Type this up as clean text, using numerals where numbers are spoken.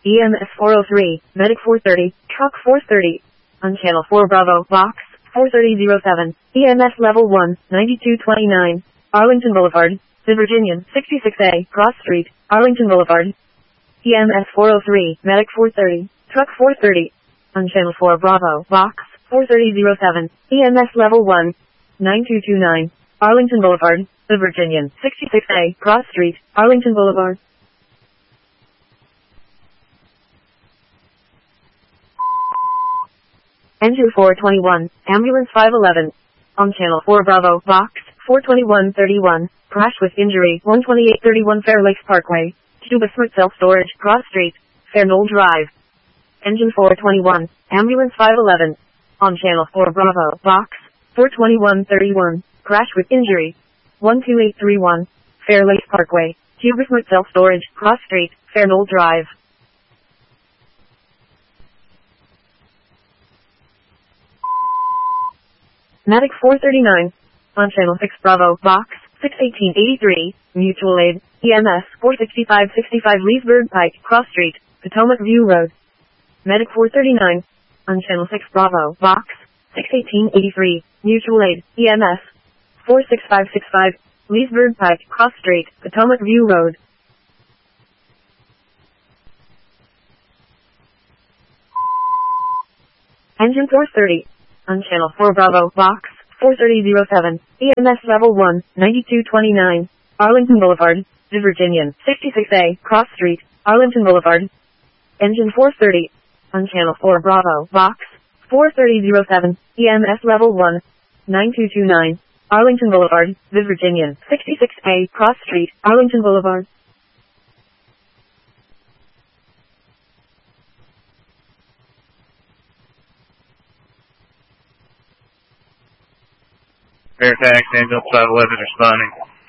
EMS 403, Medic 430, Truck 430. On Channel 4 Bravo, Box 43007, EMS Level 1, 9229, Arlington Boulevard, The Virginian, 66A, Cross Street, Arlington Boulevard. EMS 403, Medic 430, Truck 430. On Channel 4 Bravo, Box 43007, EMS Level 1, 9229, Arlington Boulevard, The Virginian, 66A, Cross Street, Arlington Boulevard. Engine 421, Ambulance 511. On Channel 4 Bravo, Box 42131, Crash with Injury, 12831 Fair Lakes Parkway, Tuba Smart Self-Storage, Cross Street, Fair Knoll Drive. Engine 421, Ambulance 511. On Channel 4 Bravo, Box 42131, Crash with Injury, 12831, Fair Lakes Parkway, Tuba Smart Self-Storage, Cross Street, Fair Knoll Drive. Medic 439. On Channel 6 Bravo, Box 61883, Mutual Aid, EMS 46565 Leesburg Pike, Cross Street, Potomac View Road. Medic 439. On Channel 6 Bravo, Box 61883, Mutual Aid, EMS 46565, Leesburg Pike, Cross Street, Potomac View Road. Engine 430. On Channel 4 Bravo, Box 43007, EMS Level 1, 9229, Arlington Boulevard, The Virginian, 66A, Cross Street, Arlington Boulevard. Engine 430. On Channel 4 Bravo, Box 43007, EMS Level 1, 9229, Arlington Boulevard, The Virginian, 66A, Cross Street, Arlington Boulevard. Fairfax, Ambulance 511 responding.